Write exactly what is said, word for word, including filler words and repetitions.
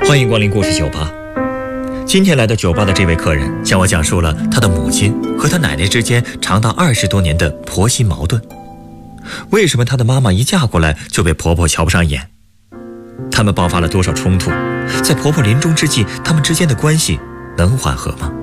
欢迎光临故事酒吧。今天来到酒吧的这位客人向我讲述了他的母亲和他奶奶之间长达二十多年的婆媳矛盾。为什么他的妈妈一嫁过来就被婆婆瞧不上眼？他们爆发了多少冲突？在婆婆临终之际，他们之间的关系能缓和吗？